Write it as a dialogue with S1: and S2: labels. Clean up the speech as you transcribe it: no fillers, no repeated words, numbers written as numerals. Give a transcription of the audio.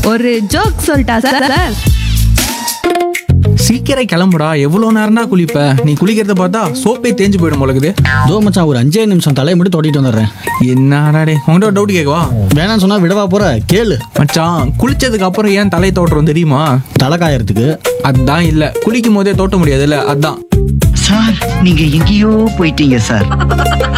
S1: ஒரு ஜோக் சொல்லிட்டா சார்?
S2: சீக்கிரம் கிளம்புடா, எவ்வளவு நேரம்னா குளிப்ப? நீ குளிக்கிறத பார்த்தா சோப்பே தேஞ்சு போயிடும் போலக்குது.
S3: தோ மச்சான், ஒரு 5 நிமிஷம் தலையை மட்டும் தொட்டிட்டு வந்துடுறேன்.
S2: என்னடா டே, உங்கள்கிட்ட ஒரு டவுட் கேட்கவா?
S3: வேணான்னு சொன்னா விடவா போற? கேளு.
S2: மச்சான், குளிச்சதுக்கு அப்புறம் ஏன் தலை தோட்டுறோம் தெரியுமா?
S3: தலை காயறதுக்கு.
S2: அதான் இல்ல, குளிக்கும் போதே தோட்ட முடியாதுல்ல, அதான்.
S4: சார், நீங்க எங்கேயோ போயிட்டீங்க சார்.